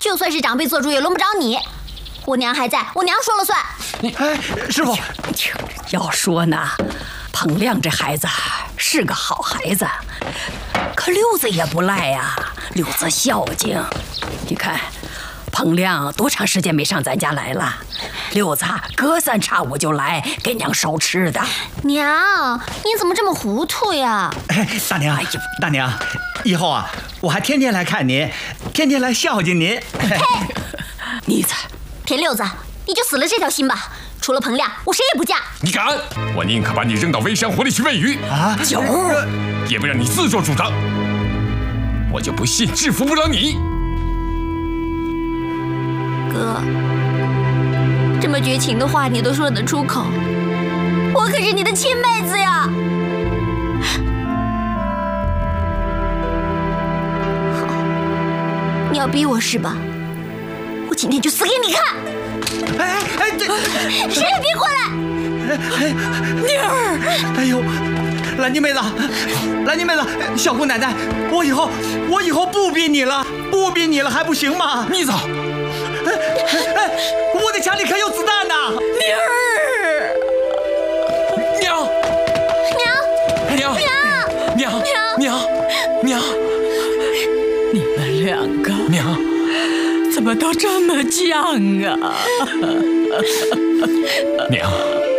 就算是长辈做主，也轮不着你。我娘还在，我娘说了算。 师傅， 要说呢，彭亮这孩子是个好孩子，可六子也不赖呀，六子孝敬。你看，彭亮多长时间没上咱家来了？六子隔三差五就来给娘烧吃的。 娘，你怎么这么糊涂呀？ 大娘，大娘，以后啊，我还天天来看您，天天来孝敬您。 妮子， 田六子，你就死了这条心吧。除了彭亮，我谁也不嫁。 你敢？我宁可把你扔到微山湖里去喂鱼啊！ 九， 也不让你自作主张。我就不信制服不了你。 哥，这么绝情的话你都说得出口，我可是你的亲妹子呀！好，你要逼我是吧？我今天就死给你看！谁也别过来！ 妮儿， 哎呦，兰妮妹子，兰妮妹子，小姑奶奶，我以后不逼你了，不逼你了还不行吗？ 妮子， 我的枪里可有子弹呢！ 妮儿， 娘， 你们两个娘。 怎么都这么犟啊！ 娘，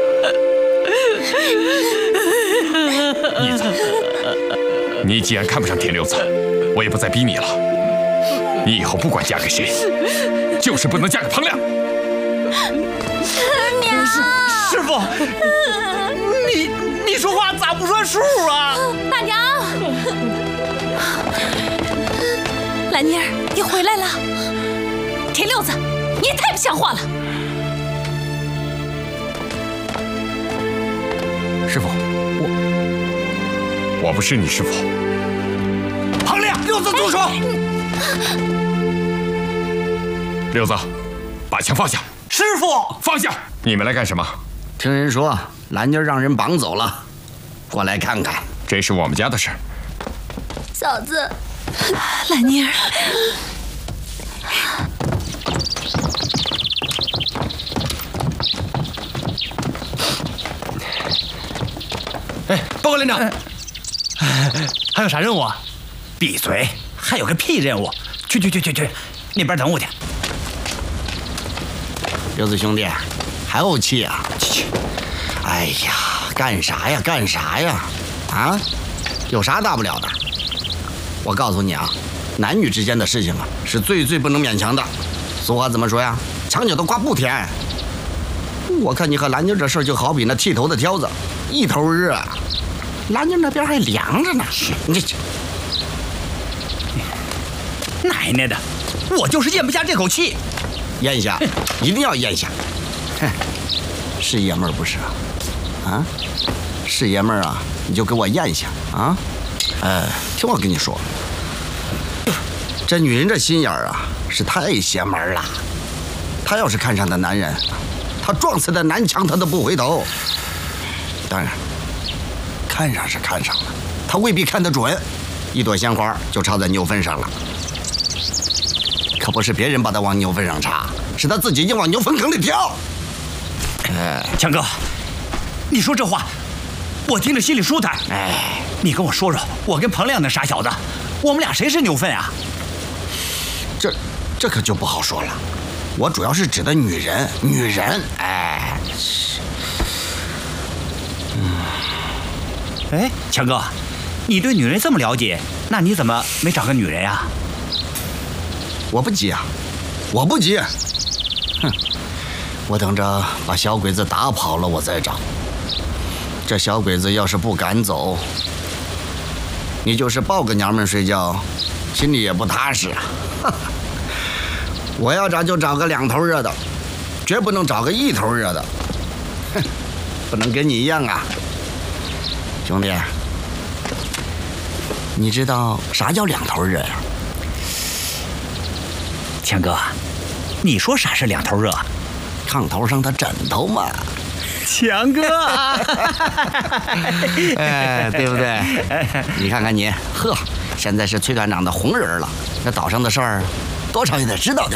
妮子，你既然看不上田六子，我也不再逼你了。你以后不管嫁给谁，就是不能嫁给彭亮。 娘， 师傅，你说话咋不算数啊？ 大娘， 兰妮儿，你回来了。田六子，你也太不像话了！ 师傅，我不是你师傅。 彭亮，六子住手！ 六子，把枪放下。 师傅， 放下！你们来干什么？ 听人说兰妮让人绑走了，过来看看。 这是我们家的事。 嫂子， 兰妮儿。 报告连长，还有啥任务啊？闭嘴！还有个屁任务？去，那边等我去。 六子兄弟，还怄气啊？哎呀，干啥呀？啊，有啥大不了的？我告诉你啊，男女之间的事情啊，是最不能勉强的。俗话怎么说呀？墙角的瓜不甜。我看你和兰妮这事儿就好比那剃头的挑子，一头热，兰妮那边还凉着呢。你这奶奶的，我就是咽不下这口气。 咽下，一定要咽下。哼，是爷们儿不是啊？啊，是爷们儿啊，你就给我咽下啊！听我跟你说，这女人这心眼儿啊，是太邪门了。她要是看上的男人，她撞死的南墙她都不回头。当然，看上是看上了，她未必看得准，一朵鲜花就插在牛粪上了。可不是别人把她往牛粪上插，是她自己硬往牛粪坑里跳。 强哥，你说这话，我听着心里舒坦。你跟我说说，我跟彭亮那傻小子，我们俩谁是牛粪啊？ 这可就不好说了。我主要是指的女人。 强哥，你对女人这么了解，那你怎么没找个女人呀？ 我不急啊，我不急。哼，我等着把小鬼子打跑了，我再找。这小鬼子要是不赶走，你就是抱个娘们睡觉，心里也不踏实啊。我要找就找个两头热的，绝不能找个一头热的。哼，不能跟你一样啊，兄弟。你知道啥叫两头热呀？ 强哥，你说啥是两头热？ 炕头上的枕头嘛。 强哥， 对不对？你看看你，呵，现在是崔团长的红人了，这岛上的事儿，多少也得知道点。